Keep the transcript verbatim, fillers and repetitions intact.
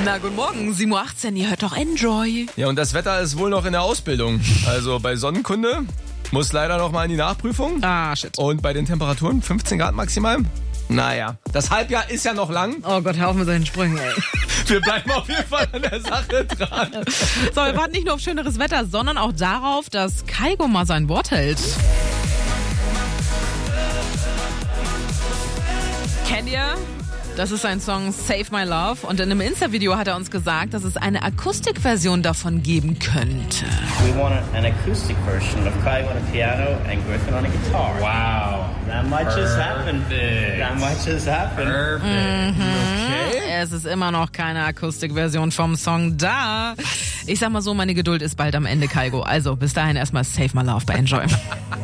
Na, guten Morgen, sieben Uhr achtzehn, ihr hört doch Enjoy. Ja, und das Wetter ist wohl noch in der Ausbildung. Also bei Sonnenkunde muss leider noch mal in die Nachprüfung. Ah, shit. Und bei den Temperaturen fünfzehn Grad maximal. Naja, das Halbjahr ist ja noch lang. Oh Gott, hör auf mit solchen Sprüngen, ey. Wir bleiben auf jeden Fall an der Sache dran. So, wir warten nicht nur auf schöneres Wetter, sondern auch darauf, dass Kygo mal sein Wort hält. Kennt ihr? Das ist sein Song Save My Love und in einem Insta-Video hat er uns gesagt, dass es eine Akustikversion davon geben könnte. We want an acoustic version of Kygo on a piano and Griffin on a guitar. Wow. That might just happen. Perfect. That might just happen. Perfect. Okay. Es ist immer noch keine Akustikversion vom Song da. Ich sag mal so, meine Geduld ist bald am Ende, Kygo. Also bis dahin erstmal Save My Love bei Enjoy.